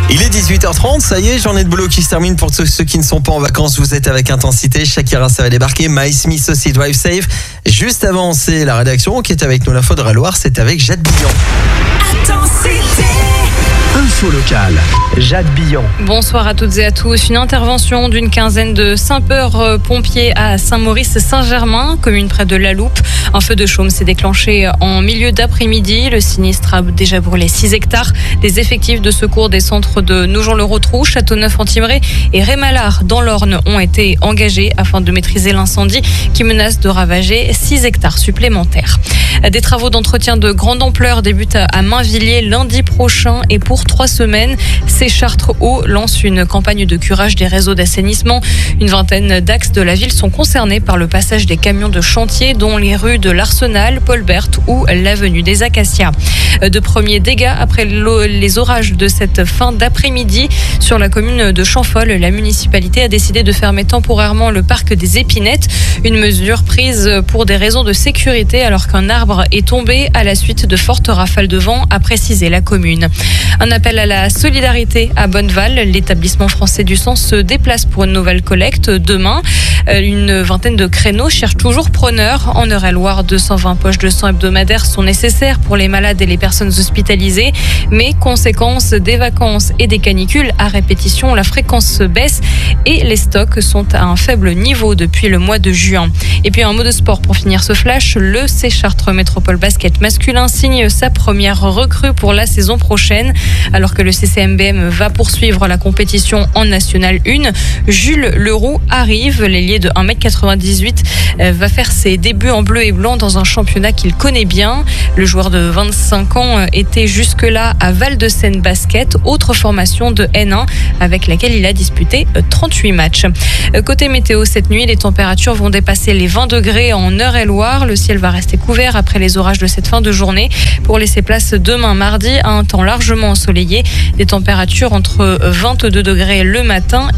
Il est 18h30, ça y est, journée de boulot qui se termine pour tous ceux qui ne sont pas en vacances. Vous êtes avec intensité, Shakira, ça va débarquer, My Smith aussi, Drive Safe. Juste avant, c'est la rédaction qui est avec nous, l'info de Raloir, c'est avec Jade Billon. Intensité. Info locale, Jade Billon. Bonsoir à toutes et à tous. Une intervention d'une quinzaine de sapeurs-pompiers à Saint-Maurice-Saint-Germain, commune près de La Loupe. Un feu de chaume s'est déclenché en milieu d'après-midi. Le sinistre a déjà brûlé 6 hectares. Les effectifs de secours des centres de Nogent-le-Rotrou, Châteauneuf-en-Thymerais et Rémalard dans l'Orne ont été engagés afin de maîtriser l'incendie qui menace de ravager 6 hectares supplémentaires. Des travaux d'entretien de grande ampleur débutent à Mainvilliers lundi prochain et pour 3 semaines, Chartres Eau lance une campagne de curage des réseaux d'assainissement. Une vingtaine d'axes de la ville sont concernés par le passage des camions de chantier, dont les rues de l'Arsenal, Paul-Bert ou l'avenue des Acacias. De premiers dégâts après les orages de cette fin d'après-midi sur la commune de Champhol. La municipalité a décidé de fermer temporairement le parc des Épinettes, une mesure prise pour des raisons de sécurité alors qu'un arbre est tombé à la suite de fortes rafales de vent, a précisé la commune. Un appel à la solidarité à Bonneval. L'établissement français du sang se déplace pour une nouvelle collecte demain. Une vingtaine de créneaux cherchent toujours preneurs. En Eure-et-Loire, 220 poches de sang hebdomadaires sont nécessaires pour les malades et les personnes hospitalisées. Mais conséquence des vacances et des canicules à répétition, la fréquence baisse et les stocks sont à un faible niveau depuis le mois de juin. Et puis un mot de sport pour finir ce flash. Le Chartres Métropole Basket masculin signe sa première recrue pour la saison prochaine. Alors que le CCMBM va poursuivre la compétition en National 1, Jules Leroux arrive. L'ailier de 1m98 va faire ses débuts en bleu et blanc dans un championnat qu'il connaît bien. Le joueur de 25 ans était jusque-là à Val-de-Seine Basket, autre formation de N1 avec laquelle il a disputé 38 matchs. Côté météo, cette nuit, les températures vont dépasser les 20 degrés en Eure-et-Loire. Le ciel va rester couvert après les orages de cette fin de journée pour laisser place demain mardi à un temps largement ensoleillé. Des températures entre 22 degrés le matin